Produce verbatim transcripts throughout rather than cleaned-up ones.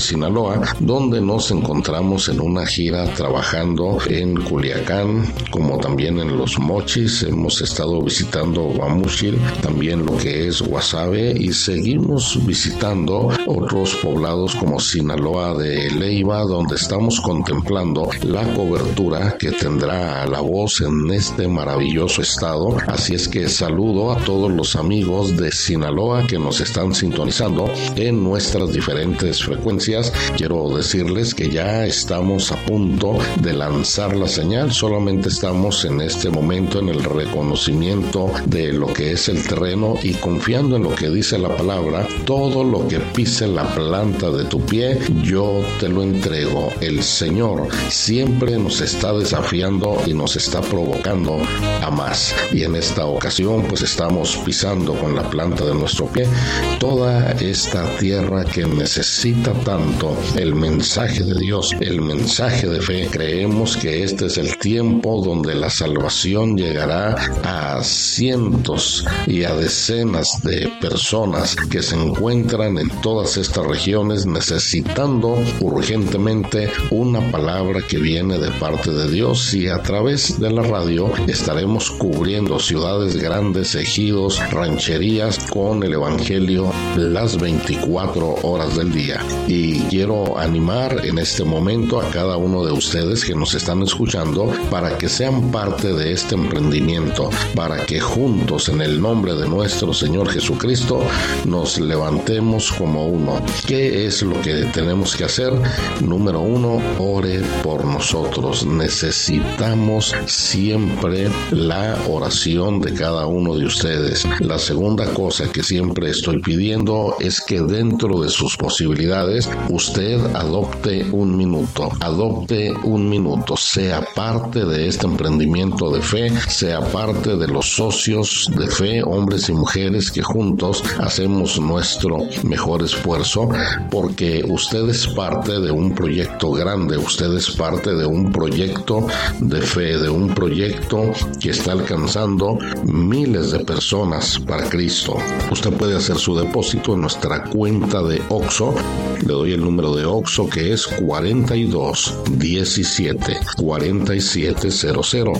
Sinaloa, donde nos encontramos en una gira trabajando en Culiacán, como también en Los Mochis. Hemos estado visitando Guamúchil, también lo que es Guasave, y seguimos visitando otros poblados como Sinaloa de Leiva, donde estamos contemplando la cobertura que tendrá La Voz en este maravilloso estado. Así es que saludo a todos los amigos de Sinaloa que nos están sintonizando en nuestras diferentes frecuencias. Quiero decirles que ya estamos a punto de lanzar la señal. Solamente estamos en este momento en el reconocimiento de lo que es el terreno y confiando en lo que dice la palabra. Todo lo que pise la planta de tu pie, yo te lo entrego. El Señor siempre nos está desafiando y nos está provocando a más. Y en esta ocasión, pues estamos pisando con la planta de nuestro pie toda esta tierra que necesita tanto el mensaje de Dios, el mensaje de fe. Creemos que este es el tiempo donde la salvación llegará a cientos y a decenas de personas que se encuentran en todas estas regiones necesitando urgentemente una palabra que viene de parte de Dios, y a través de la radio estaremos cubriendo ciudades grandes, ejidos, rancherías con el evangelio las veinticuatro horas del día. Y quiero animar en este momento a cada uno de ustedes que nos están escuchando para que sean parte de este emprendimiento, para que juntos en el nombre de nuestro Señor Jesucristo nos levantemos como uno. ¿Qué es lo que tenemos que hacer? Número uno, ore por nosotros. Necesitamos siempre la oración de cada uno de ustedes. La segunda cosa que siempre estoy pidiendo es que dentro de sus posibilidades usted adopte un minuto, adopte un minuto, sea parte de este emprendimiento de fe, sea parte de los socios de fe, hombres y mujeres que juntos hacemos nuestro mejor esfuerzo, porque usted es parte de un proyecto grande, usted es parte de un proyecto de fe, de un proyecto que está alcanzando miles de personas para Cristo. Usted puede hacer su depósito en nuestra cuenta de Oxxo. Le doy el número de Oxxo, que es cuarenta y dos diecisiete cuarenta y siete cero cero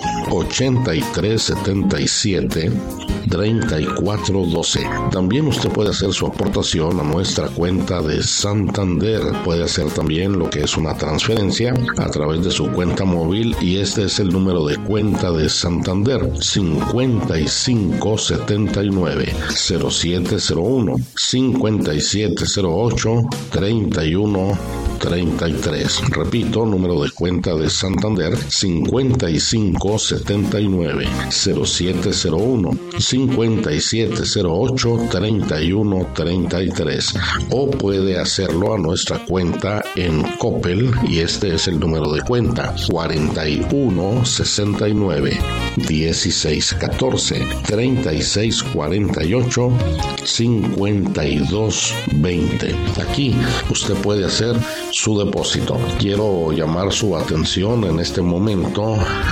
ochenta y tres setenta y siete treinta y cuatro doce. También usted puede hacer su aportación a nuestra cuenta de Santander. Puede hacer también lo que es una transferencia a través de su cuenta móvil, y este es el número de cuenta de Santander: cincuenta y cinco setenta y nueve cero siete cero uno cincuenta y siete cero ocho treinta y uno treinta y tres. Repito, número de cuenta de Santander: cincuenta y cinco setenta y nueve cero siete cero uno cincuenta y siete cero ocho treinta y uno treinta y tres. O puede hacerlo a nuestra cuenta en Coppel, y este es el número de cuenta: cuarenta y uno sesenta y nueve dieciséis catorce treinta y seis cuarenta y ocho cincuenta y dos veinte. Aquí usted puede hacer su depósito. Quiero llamar su atención en este momento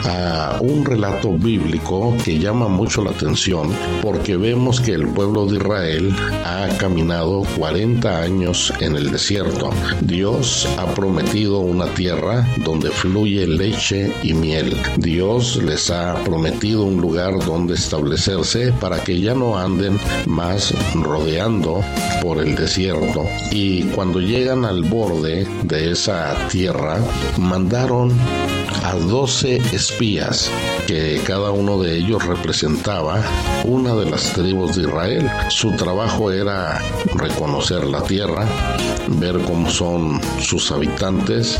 a un relato bíblico que llama mucho la atención, porque vemos que el pueblo de Israel ha caminado cuarenta años en el desierto. Dios ha prometido una tierra donde fluye leche y miel. Dios les ha prometido un lugar donde establecerse para que ya no anden más rodeando por el desierto. Y cuando llegan al borde de esa tierra, mandaron a doce espías, que cada uno de ellos representaba una de las tribus de Israel. Su trabajo era reconocer la tierra, ver cómo son sus habitantes,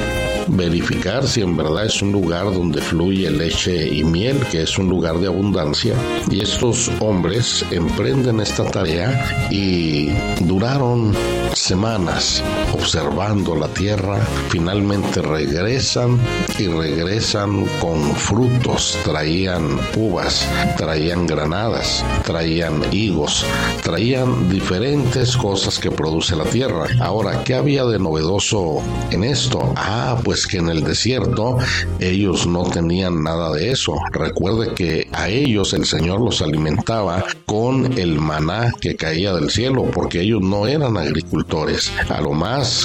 verificar si en verdad es un lugar donde fluye leche y miel, que es un lugar de abundancia. Y estos hombres emprenden esta tarea y duraron semanas observando la tierra. Finalmente regresan y regresan con frutos. Traían uvas, traían granadas, traían higos, traían diferentes cosas que produce la tierra. Ahora, ¿qué había de novedoso en esto? Ah, pues que en el desierto ellos no tenían nada de eso. Recuerde que a ellos el Señor los alimentaba con el maná que caía del cielo, porque ellos no eran agricultores agricultores. A lo más